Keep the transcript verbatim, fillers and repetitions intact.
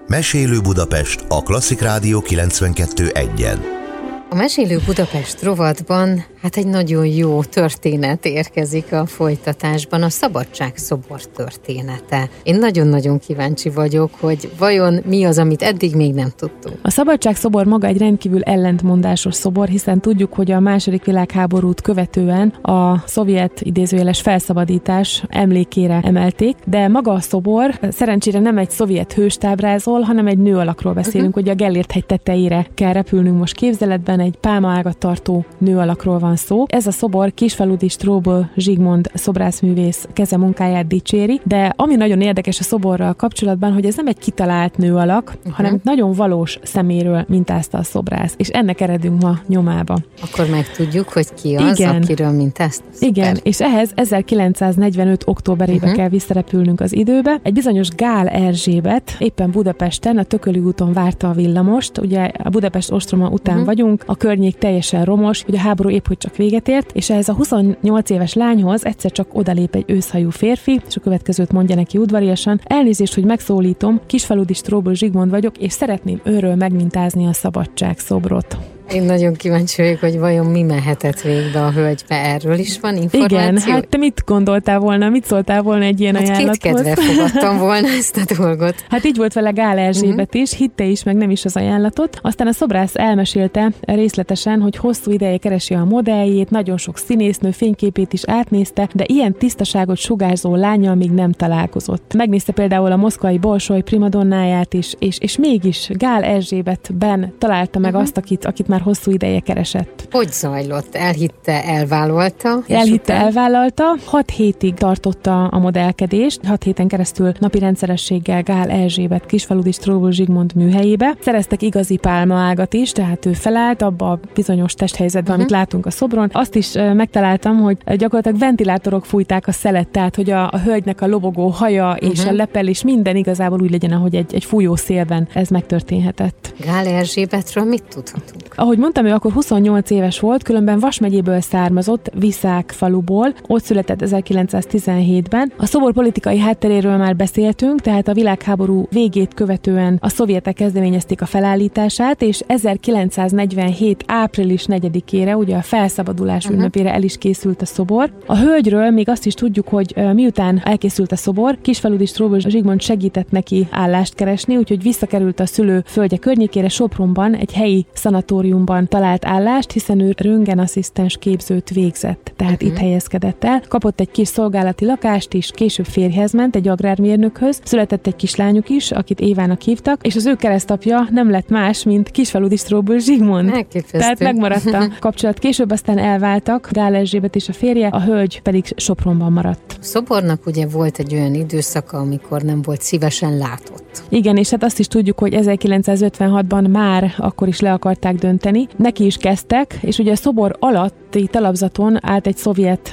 Mesélő Budapest a Klasszik Rádió kilencvenkettő egyen. A Mesélő Budapest rovatban hát egy nagyon jó történet érkezik a folytatásban, a Szabadságszobor története. Én nagyon-nagyon kíváncsi vagyok, hogy vajon mi az, amit eddig még nem tudtunk. A Szabadságszobor maga egy rendkívül ellentmondásos szobor, hiszen tudjuk, hogy a második világháborút követően a szovjet idézőjeles felszabadítás emlékére emelték, de maga a szobor szerencsére nem egy szovjet hőst ábrázol, hanem egy nő alakról beszélünk, uh-huh. hogy a Gellért-hegy tetejére kell repülnünk most képzeletben, egy pálmaágat tartó nő alakról van szó. Ez a szobor Kisfaludy Strobl Zsigmond szobrászművész keze munkáját dicséri, de ami nagyon érdekes a szoborral kapcsolatban, hogy ez nem egy kitalált nő alak, uh-huh. hanem nagyon valós szeméről mintázta a szobrász, és ennek eredünk ma nyomába. Akkor megtudjuk, hogy ki az, igen. akiről mintázta. Igen, és ehhez ezerkilencszáznegyvenöt októberébe uh-huh. kell visszarepülnünk az időbe. Egy bizonyos Gál Erzsébet éppen Budapesten, a Tököli úton várta a villamost, ugye a Budapest ostroma után uh-huh. vagyunk, a környék teljesen romos, ugye a háború épp hogy csak véget ért, és ehhez a huszonnyolc éves lányhoz egyszer csak odalép egy őszhajú férfi, és a következőt mondja neki udvariasan: elnézést, hogy megszólítom, Kisfaludy Strobl Zsigmond vagyok, és szeretném őről megmintázni a Szabadságszobrot. Én nagyon kíváncsi vagyok, hogy vajon mi mehetett végbe a hölgybe. Erről is van információ? Igen, hát te mit gondoltál volna, mit szóltál volna egy ilyen hát ajánlathoz? Hát kétkedve fogadtam volna ezt a dolgot. Hát így volt vele Gál Erzsébet uh-huh. is, hitte is, meg nem is az ajánlatot. Aztán a szobrász elmesélte részletesen, hogy hosszú ideje keresi a modelljét, nagyon sok színésznő fényképét is átnézte, de ilyen tisztaságot sugárzó lánnyal még nem találkozott. Megnézte például a moszkvai Bolsoj primadonnáját is, és, és mégis Gál Erzsébetben találta meg uh-huh. azt, akit, akit már hosszú ideje keresett. Hogy zajlott? Elhitte, elvállalta? Elhitte, elvállalta. Hat hétig tartotta a modellkedést. Hat héten keresztül napi rendszerességgel Gál Erzsébet Kisfaludy Strobl Zsigmond műhelyébe. Szereztek igazi pálmaágat is, tehát ő felállt abba a bizonyos testhelyzetben, uh-huh. amit látunk a szobron. Azt is uh, megtaláltam, hogy gyakorlatilag ventilátorok fújták a szelet, tehát hogy a, a hölgynek a lobogó haja uh-huh. és a lepel és minden igazából úgy legyen, ahogy egy, egy fújó szélben ez megtörténhetett. Gál Erzsébetről mit tudhatunk? Ahogy mondtam, ő akkor huszonnyolc éves volt, különben Vas megyéből származott, Viszák faluból, ott született ezerkilencszáztizenhétben. A szobor politikai hátteréről már beszéltünk, tehát a világháború végét követően a szovjetek kezdeményezték a felállítását, és ezerkilencszáznegyvenhét április negyedikére, ugye a felszabadulás uh-huh. ünnepére el is készült a szobor. A hölgyről még azt is tudjuk, hogy miután elkészült a szobor, Kisfaludy Strobl Zsigmond segített neki állást keresni, úgyhogy visszakerült a szülő földje környékére, Sopronban egy helyi szanatóriumban talált állást, hiszen ő röntgenasszisztens képzőt végzett, tehát uh-huh. itt helyezkedett el. Kapott egy kis szolgálati lakást is, később férjhez ment, egy agrármérnökhöz, született egy kislányuk is, akit Évának hívtak, és az ő keresztapja nem lett más, mint Kisfaludy Strobl Zsigmond. Elképesztő. Tehát megmaradt a kapcsolat. Később aztán elváltak, Gál Erzsébet és a férje, a hölgy pedig Sopronban maradt. A szobornak ugye volt egy olyan időszaka, amikor nem volt szívesen látott. Igen, és hát azt is tudjuk, hogy ezerkilencszázötvenhatban már akkor is le akarták dönteni. Neki is kezdtek, és ugye a szobor alatti talapzaton állt egy szovjet